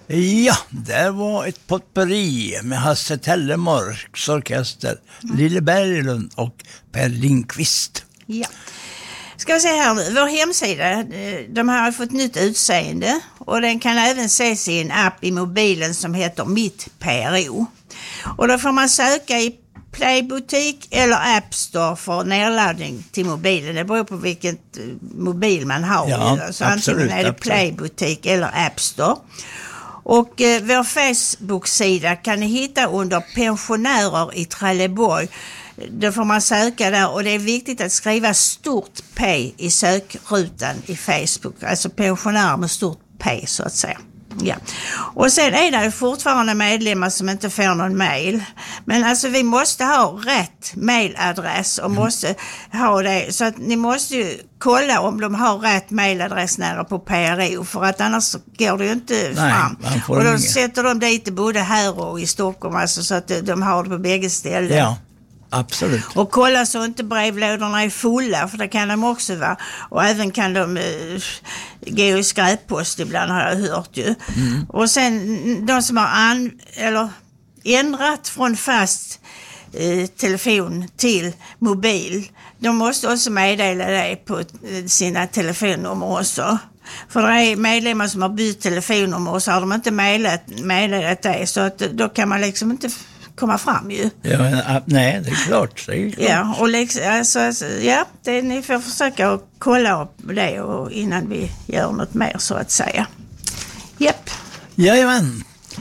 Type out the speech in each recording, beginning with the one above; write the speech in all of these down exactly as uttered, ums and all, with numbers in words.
Ja, det var ett potpourri med Hasse Tellemorks orkester, mm. Lille Berglund och Per Lindqvist. Ja. Ska vi se här nu, vår hemsida, de har fått nytt utseende och den kan även ses i en app i mobilen som heter Mitt P R O. Och då får man söka i Playbutik eller App Store för nedladdning till mobilen. Det beror på vilket mobil man har. Ja, så absolut, antingen är det absolut. Playbutik eller App Store. Och eh, vår Facebook-sida kan ni hitta under pensionärer i Trelleborg. Då får man söka där och det är viktigt att skriva stort P i sökrutan i Facebook. Alltså pensionärer med stort P så att säga. Ja. Och sen är det fortfarande medlemmar som inte får någon mail. Men alltså vi måste ha rätt mailadress och mm. måste ha det. Så att ni måste ju kolla om de har rätt mailadress nära på P R O. För att annars går det ju inte Nej, fram. Och då inga. sätter de dit både här och i Stockholm. Alltså så att de har det på bägge ställen. Ja. Absolut. Och kolla så inte brevlådorna är fulla, för det kan de också vara. Och även kan de eh, gå i skräppost ibland, har jag hört ju. Mm. Och sen de som har an, eller ändrat från fast eh, telefon till mobil, de måste också meddela det på sina telefonnummer också. För det är medlemmar som har bytt telefonnummer och så har de inte meddelat, meddelat det, så att då kan man liksom inte komma fram ju. Ja, men, nej, det är klart. Det är klart. Ja, och liksom, alltså, alltså, ja, det, ni får försöka att kolla upp det och innan vi gör något mer så att säga. Japp. Jajamän.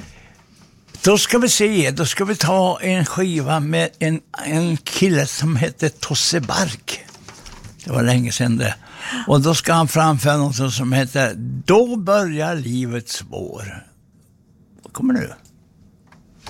Då ska vi se, då ska vi ta en skiva med en, en kille som heter Tosse Bark. Det var länge sedan det. Och då ska han framföra något som heter Då börjar livets vår. Vad kommer nu?